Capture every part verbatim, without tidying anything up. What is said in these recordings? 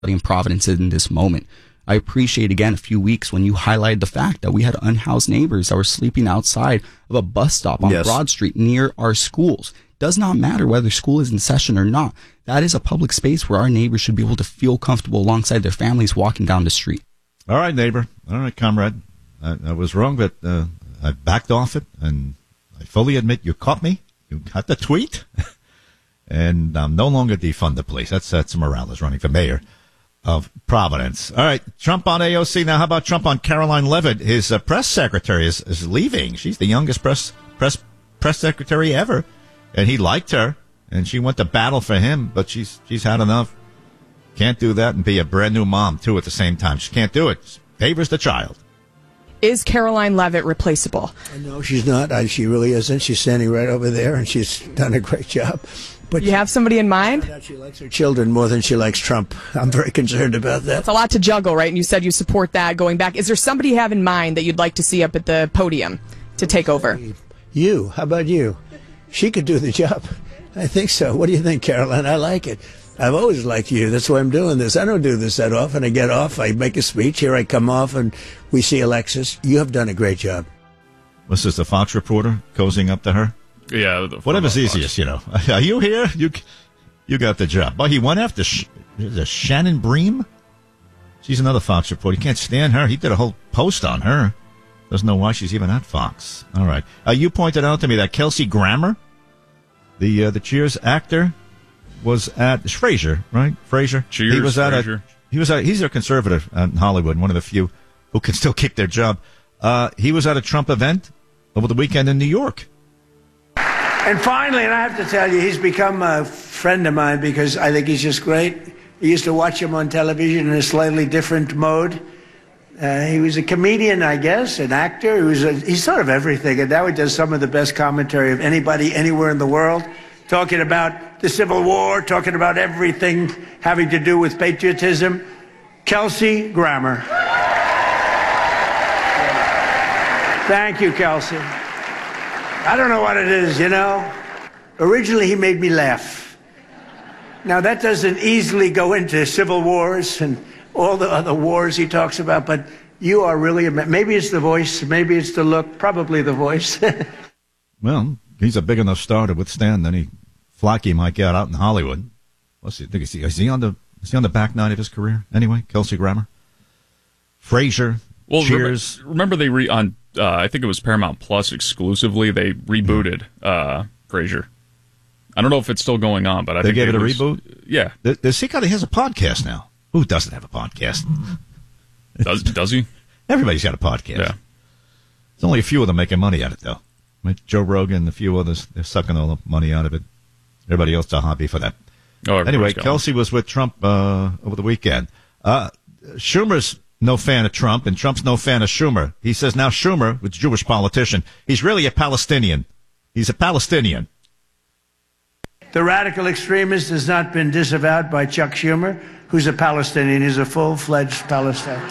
in Providence in this moment. I appreciate, again, a few weeks when you highlighted the fact that we had unhoused neighbors that were sleeping outside of a bus stop on yes. Broad Street near our schools. Does not matter whether school is in session or not. That is a public space where our neighbors should be able to feel comfortable alongside their families walking down the street. All right, neighbor. All right, comrade. I, I was wrong, but uh, I backed off it, and I fully admit you caught me. You got the tweet. And I'm no longer defund the police. That's, that's Morales running for mayor of Providence. All right, Trump on A O C. Now, how about Trump on Caroline Leavitt? His uh, press secretary is, is leaving. She's the youngest press press press secretary ever, and he liked her, and she went to battle for him, but she's she's had enough. Can't do that and be a brand new mom, too, at the same time. She can't do it. Favors the child. Is Caroline Leavitt replaceable? No, she's not. I, she really isn't. She's standing right over there, and she's done a great job. But you have somebody in mind? She likes her children more than she likes Trump. I'm very concerned about that. It's a lot to juggle, right? And you said you support that going back. Is there somebody you have in mind that you'd like to see up at the podium to take over? You. How about you? She could do the job. I think so. What do you think, Caroline? I like it. I've always liked you. That's why I'm doing this. I don't do this that often. I get off, I make a speech, here I come off, and we see Alexis. You have done a great job. This is the Fox reporter cozying up to her? Yeah. Whatever's easiest, you know. Are you here? You you got the job. But he went after Sh- Shannon Bream. She's another Fox reporter. You can't stand her. He did a whole post on her. Doesn't know why she's even at Fox. All right. Uh, you pointed out to me that Kelsey Grammer, the uh, the Cheers actor, was at Frasier, right? Frasier. Cheers. He was at Frasier. a, He was at. He's a conservative in Hollywood, one of the few who can still keep their job. Uh, he was at a Trump event over the weekend in New York. And finally, and I have to tell you, he's become a friend of mine because I think he's just great. I used to watch him on television in a slightly different mode. Uh, he was a comedian, I guess, an actor. He was a, he's sort of everything, and now he does some of the best commentary of anybody anywhere in the world, talking about the Civil War, talking about everything having to do with patriotism. Kelsey Grammer. Thank you, Kelsey. I don't know what it is, you know. Originally, he made me laugh. Now, that doesn't easily go into civil wars and all the other wars he talks about, but you are really, a, maybe it's the voice, maybe it's the look, probably the voice. Well, he's a big enough star to withstand any flack he might get out in Hollywood. Let's see, is he, is he on the is he on the back nine of his career anyway? Kelsey Grammer, Frasier, well, Cheers. Remember, remember they re on uh, I think it was Paramount Plus exclusively. They rebooted uh, Frasier. I don't know if it's still going on, but I they think gave it, it a was, reboot. Yeah, does he got? He has a podcast now. Who doesn't have a podcast? Does does he? Everybody's got a podcast. Yeah. There's only a few of them making money at it, though. Like Joe Rogan and a few others, they're sucking all the money out of it. Everybody else, a hobby for that. Oh, anyway, going. Kelsey was with Trump uh, over the weekend. Uh, Schumer's no fan of Trump, and Trump's no fan of Schumer. He says now Schumer, who's a Jewish politician, he's really a Palestinian. He's a Palestinian. The radical extremist has not been disavowed by Chuck Schumer, who's a Palestinian. He's a full-fledged Palestinian.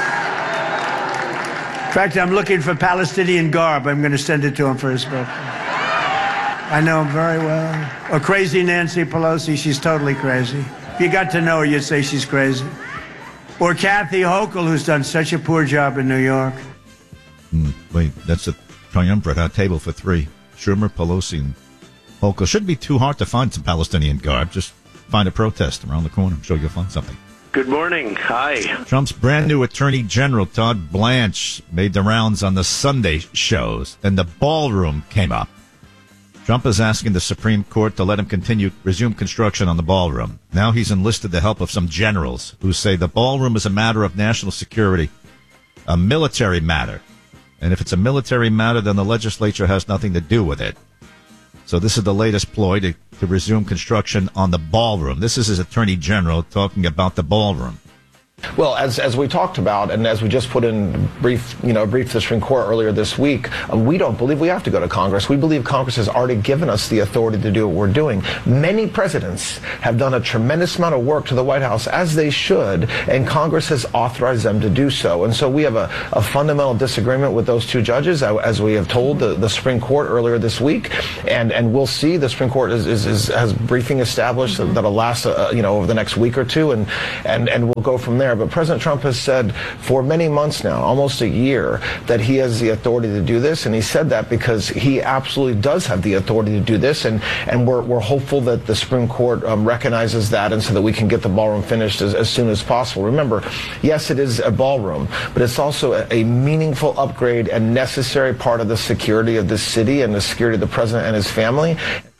In fact, I'm looking for Palestinian garb. I'm going to send it to him for his birthday. I know him very well. Or crazy Nancy Pelosi, she's totally crazy. If you got to know her, you'd say she's crazy. Or Kathy Hochul, who's done such a poor job in New York. Mm, wait, that's a triumvirate, a table for three. Schumer, Pelosi, and Hochul. Shouldn't be too hard to find some Palestinian garb. Just find a protest around the corner. I'm sure you'll find something. Good morning. Hi. Trump's brand new Attorney General, Todd Blanche, made the rounds on the Sunday shows, and the ballroom came up. Trump is asking the Supreme Court to let him continue, resume construction on the ballroom. Now he's enlisted the help of some generals who say the ballroom is a matter of national security, a military matter. And if it's a military matter, then the legislature has nothing to do with it. So this is the latest ploy to, to resume construction on the ballroom. This is his Attorney General talking about the ballroom. Well, as as we talked about, and as we just put in brief, you know, brief to the Supreme Court earlier this week, um, we don't believe we have to go to Congress. We believe Congress has already given us the authority to do what we're doing. Many presidents have done a tremendous amount of work to the White House, as they should, and Congress has authorized them to do so. And so we have a, a fundamental disagreement with those two judges, as we have told the, the Supreme Court earlier this week, and and we'll see. The Supreme Court is, is, is has briefing established mm-hmm. that'll last, uh, you know, over the next week or two, and and and we'll go from there. But President Trump has said for many months now, almost a year, that he has the authority to do this, and he said that because he absolutely does have the authority to do this, and, and we're, we're hopeful that the Supreme Court um, recognizes that, and so that we can get the ballroom finished as, as soon as possible. Remember, yes, it is a ballroom, but it's also a, a meaningful upgrade and necessary part of the security of the city and the security of the president and his family.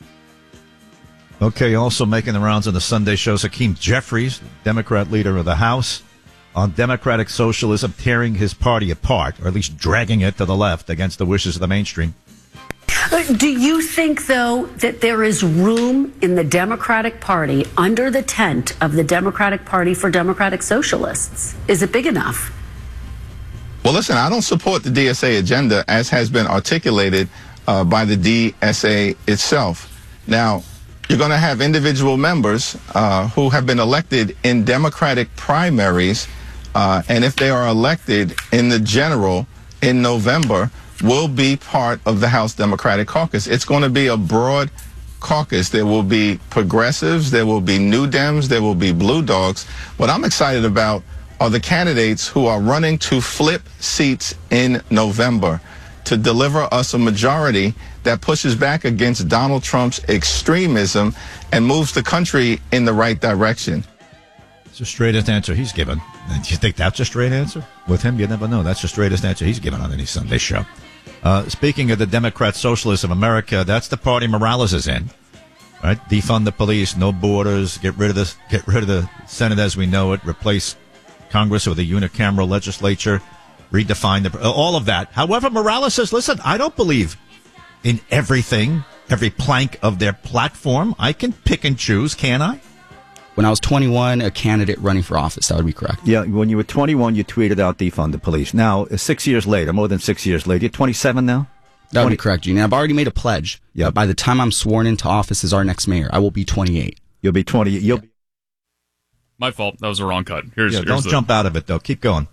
Okay, also making the rounds on the Sunday shows, Hakeem Jeffries, Democrat leader of the House, on democratic socialism, tearing his party apart, or at least dragging it to the left against the wishes of the mainstream. Do you think, though, that there is room in the Democratic Party under the tent of the Democratic Party for democratic socialists? Is it big enough? Well, listen, I don't support the D S A agenda as has been articulated uh, by the D S A itself. Now, you're going to have individual members uh, who have been elected in Democratic primaries, uh, and if they are elected in the general in November, will be part of the House Democratic Caucus. It's going to be a broad caucus. There will be progressives, there will be New Dems, there will be Blue Dogs. What I'm excited about are the candidates who are running to flip seats in November to deliver us a majority that pushes back against Donald Trump's extremism and moves the country in the right direction. It's the straightest answer he's given. Do you think that's a straight answer? With him, you never know. That's the straightest answer he's given on any Sunday show. Uh, speaking of the Democrat Socialists of America, that's the party Morales is in. Right? Defund the police, no borders, get rid of the get rid of the Senate as we know it, replace Congress with a unicameral legislature, redefine the all of that. However, Morales says, "Listen, I don't believe in everything, every plank of their platform. I can pick and choose, can I?" When I was twenty-one, a candidate running for office, that would be correct. Yeah, when you were twenty-one, you tweeted out defund the police. Now, six years later, more than six years later, you're twenty-seven now? That would be correct, Gene. I've already made a pledge. Yeah. By the time I'm sworn into office as our next mayor, I will be twenty-eight. You'll be twenty. You'll. Yeah. My fault. That was a wrong cut. Here's, yeah, here's don't the... jump out of it, though. Keep going.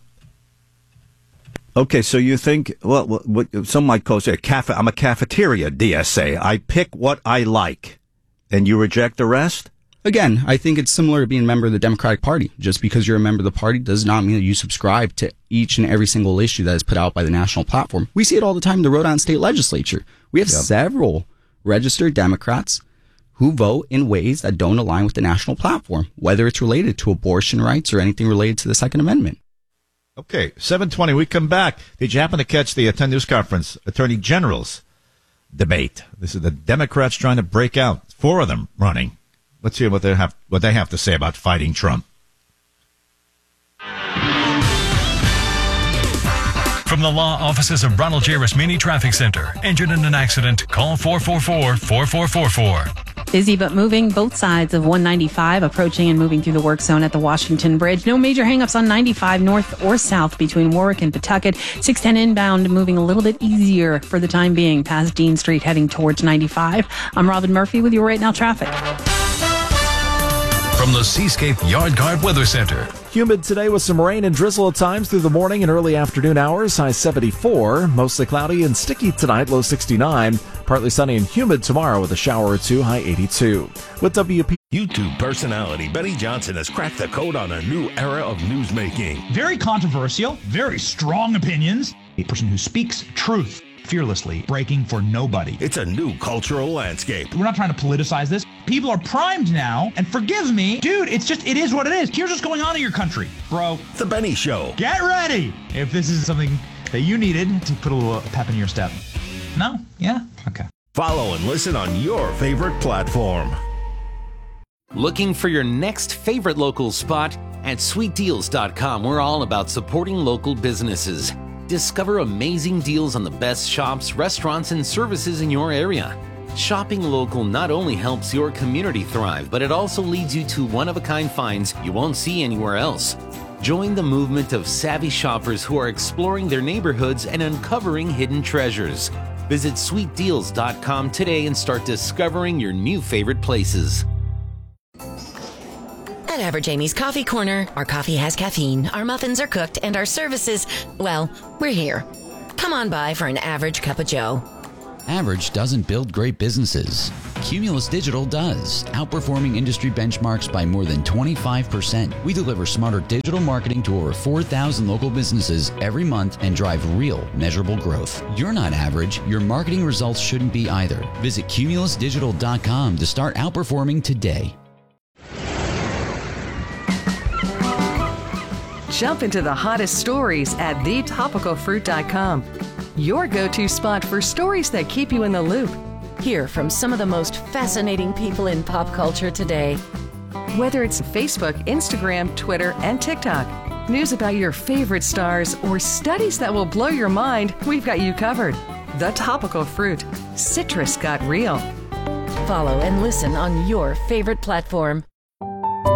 Okay, so you think, well, what, what some might call it a cafe, I'm a cafeteria D S A. I pick what I like, and you reject the rest? Again, I think it's similar to being a member of the Democratic Party. Just because you're a member of the party does not mean that you subscribe to each and every single issue that is put out by the national platform. We see it all the time in the Rhode Island State Legislature. We have yep. several registered Democrats who vote in ways that don't align with the national platform, whether it's related to abortion rights or anything related to the Second Amendment. Okay, seven twenty, we come back. Did you happen to catch the uh, ten News Conference Attorney General's debate? This is the Democrats trying to break out. Four of them running. Let's hear what they have what they have to say about fighting Trump. From the law offices of Ronald J. Rasmini Traffic Center. Injured in an accident? Call four four four, four four four four. Busy but moving, both sides of one ninety-five approaching and moving through the work zone at the Washington Bridge. No major hangups on ninety-five north or south between Warwick and Pawtucket. six ten inbound moving a little bit easier for the time being past Dean Street heading towards ninety-five. I'm Robin Murphy with your Right Now Traffic. From the Seascape Yard Guard Weather Center. Humid today with some rain and drizzle at times through the morning and early afternoon hours. High seventy-four. Mostly cloudy and sticky tonight. Low sixty-nine. Partly sunny and humid tomorrow with a shower or two. High eighty-two. With W P. YouTube personality Benny Johnson has cracked the code on a new era of newsmaking. Very controversial. Very strong opinions. A person who speaks truth fearlessly, breaking for nobody. It's a new cultural landscape. We're not trying to politicize this. People are primed now, and forgive me, dude, it's just, it is what it is. Here's what's going on in your country, bro. The Benny Show. Get ready if this is something that you needed to put a little pep in your step. No? Yeah? Okay. Follow and listen on your favorite platform. Looking for your next favorite local spot? At sweet deals dot com, we're all about supporting local businesses. Discover amazing deals on the best shops, restaurants, and services in your area. Shopping local not only helps your community thrive, but it also leads you to one-of-a-kind finds you won't see anywhere else. Join the movement of savvy shoppers who are exploring their neighborhoods and uncovering hidden treasures. Visit sweet deals dot com today and start discovering your new favorite places. At Average Amy's Coffee Corner, our coffee has caffeine, our muffins are cooked, and our services, well, we're here. Come on by for an average cup of joe. Average doesn't build great businesses. Cumulus Digital does, outperforming industry benchmarks by more than twenty-five percent. We deliver smarter digital marketing to over four thousand local businesses every month and drive real, measurable growth. You're not average. Your marketing results shouldn't be either. Visit cumulus digital dot com to start outperforming today. Jump into the hottest stories at the topical fruit dot com. Your go-to spot for stories that keep you in the loop. Hear from some of the most fascinating people in pop culture today. Whether it's Facebook, Instagram, Twitter, and TikTok, news about your favorite stars, or studies that will blow your mind, we've got you covered. The Topical Fruit. Citrus got real. Follow and listen on your favorite platform.